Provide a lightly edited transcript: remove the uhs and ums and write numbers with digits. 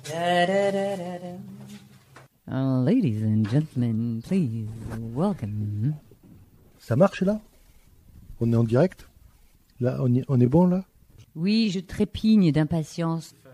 Ladies and gentlemen, please welcome. Ça marche là? On est en direct? Là, on est bon là? Oui, je trépigne d'impatience.